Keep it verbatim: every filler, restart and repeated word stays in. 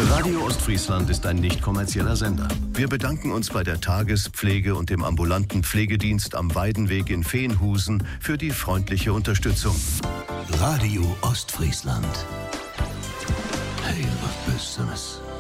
Radio Ostfriesland ist ein nicht kommerzieller Sender. Wir bedanken uns bei der Tagespflege und dem ambulanten Pflegedienst am Weidenweg in Veenhusen für die freundliche Unterstützung. Radio Ostfriesland. Heel wat Besseres.